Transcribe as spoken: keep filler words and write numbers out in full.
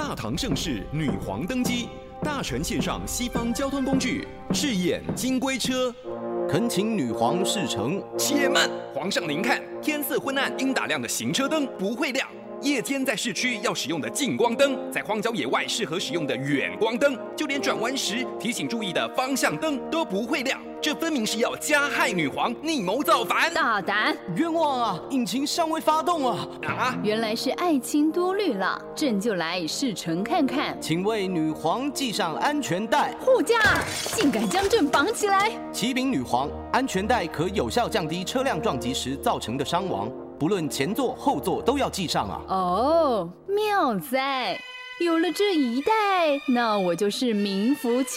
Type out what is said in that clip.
大唐盛世女皇登基，大臣献上西方交通工具，赤焰金龟车。 恳请女皇侍乘。 且慢，皇上您看，天色昏暗，应打亮的行车灯不会亮。 夜间在市区要使用的近光灯，在荒郊野外适合使用的远光灯，就连转弯时提醒注意的方向灯都不会亮。这分明是要加害女皇，逆谋造反！ 大胆！ 冤枉啊！引擎尚未发动啊！ 啊！ 原来是爱卿多虑了，朕就来试乘看看。 请为女皇系上安全带。 护驾，竟敢将朕绑起来！ 启禀女皇，安全带可有效降低车辆撞击时造成的伤亡。 不论前座后座都要系上啊！ 哦，妙哉！有了这一带，那我就是名副其